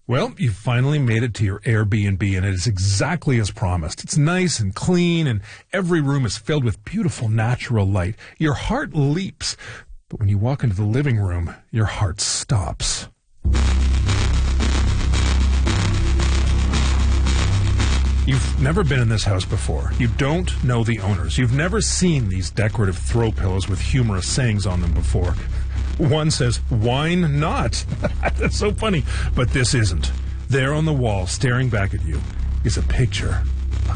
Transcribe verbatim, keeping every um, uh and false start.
Well, you finally made it to your Airbnb, and it is exactly as promised. It's nice and clean, and every room is filled with beautiful natural light. Your heart leaps, but when you walk into the living room, your heart stops. You've never been in this house before. You don't know the owners. You've never seen these decorative throw pillows with humorous sayings on them before. One says, "Wine not." That's so funny. But this isn't. There on the wall, staring back at you, is a picture